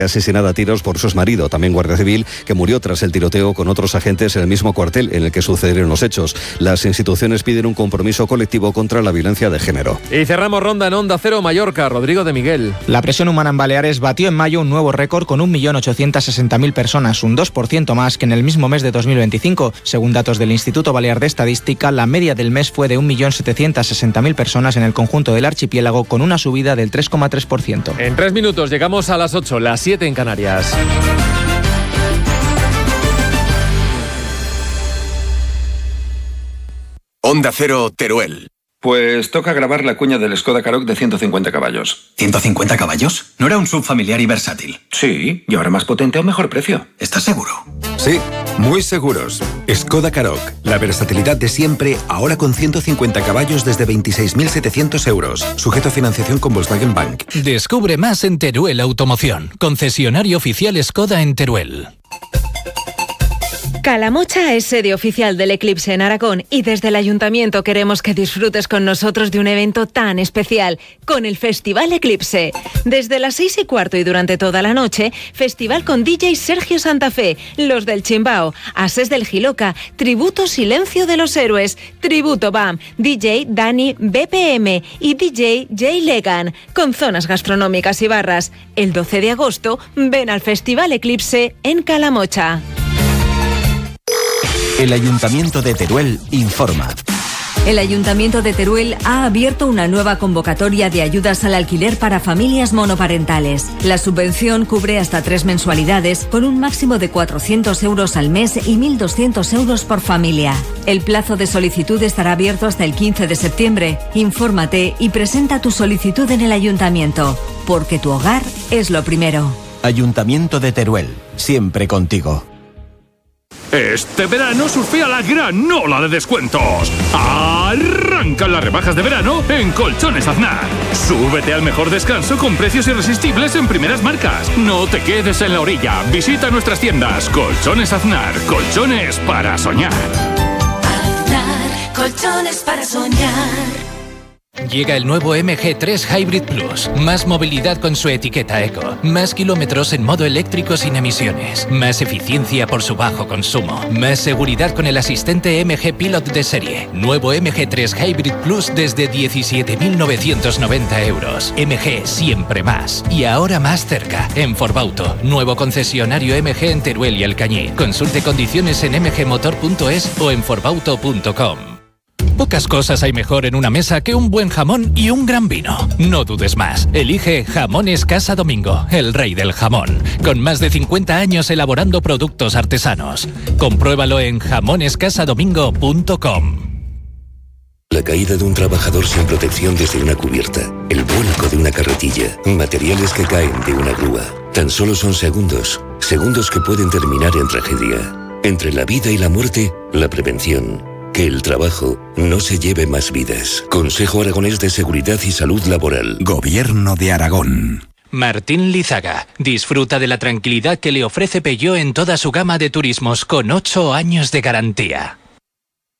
asesinada a tiros por su exmarido, también guardia civil, que murió tras el tiroteo con otros agentes en el mismo cuartel en el que sucedieron los hechos. Las instituciones piden un compromiso colectivo contra la violencia de género. Y cerramos ronda en Onda Cero Mallorca. Rodrigo de Miguel. La presión humana en Baleares batió en mayo un nuevo récord con 1.860.000 personas, un 2% más que en el mismo mes de 2025. Según datos del Instituto Balear de Estadística, la media del mes fue de 1.760.000 personas en el conjunto del archipiélago, con una subida del 3,3%. En 3 minutos llegamos a las 8, las 7 en Canarias. Onda Cero, Teruel. Pues toca grabar la cuña del Skoda Karoq de 150 caballos. ¿150 caballos? ¿No era un SUV familiar y versátil? Sí, y ahora más potente a un mejor precio. ¿Estás seguro? Sí, muy seguros. Skoda Karoq, la versatilidad de siempre, ahora con 150 caballos desde 26.700 euros. Sujeto a financiación con Volkswagen Bank. Descubre más en Teruel Automoción, concesionario oficial Skoda en Teruel. Calamocha es sede oficial del Eclipse en Aragón y desde el Ayuntamiento queremos que disfrutes con nosotros de un evento tan especial, con el Festival Eclipse. Desde las 6:15 y durante toda la noche, festival con DJ Sergio Santa Fe, Los del Chimbao, Ases del Giloca, Tributo Silencio de los Héroes, Tributo BAM, DJ Dani BPM y DJ Jay Legan, con zonas gastronómicas y barras. El 12 de agosto, ven al Festival Eclipse en Calamocha. El Ayuntamiento de Teruel informa. El Ayuntamiento de Teruel ha abierto una nueva convocatoria de ayudas al alquiler para familias monoparentales. La subvención cubre hasta 3 mensualidades con un máximo de 400 euros al mes y 1.200 euros por familia. El plazo de solicitud estará abierto hasta el 15 de septiembre. Infórmate y presenta tu solicitud en el Ayuntamiento, porque tu hogar es lo primero. Ayuntamiento de Teruel, siempre contigo. Este verano surfea la gran ola de descuentos. Arrancan las rebajas de verano en Colchones Aznar. Súbete al mejor descanso con precios irresistibles en primeras marcas. No te quedes en la orilla. Visita nuestras tiendas. Colchones Aznar. Colchones para soñar. Aznar. Colchones para soñar. Llega el nuevo MG3 Hybrid Plus. Más movilidad con su etiqueta eco. Más kilómetros en modo eléctrico sin emisiones. Más eficiencia por su bajo consumo. Más seguridad con el asistente MG Pilot de serie. Nuevo MG3 Hybrid Plus desde 17.990 euros. MG siempre más. Y ahora más cerca. En Forbauto. Nuevo concesionario MG en Teruel y Alcañiz. Consulte condiciones en mgmotor.es o en forbauto.com. Pocas cosas hay mejor en una mesa que un buen jamón y un gran vino. No dudes más. Elige Jamones Casa Domingo, el rey del jamón. Con más de 50 años elaborando productos artesanos. Compruébalo en jamonescasadomingo.com. La caída de un trabajador sin protección desde una cubierta. El vuelco de una carretilla. Materiales que caen de una grúa. Tan solo son segundos. Segundos que pueden terminar en tragedia. Entre la vida y la muerte, la prevención. Que el trabajo no se lleve más vidas. Consejo Aragonés de Seguridad y Salud Laboral. Gobierno de Aragón. Martín Lizaga. Disfruta de la tranquilidad que le ofrece Peugeot en toda su gama de turismos con 8 años de garantía.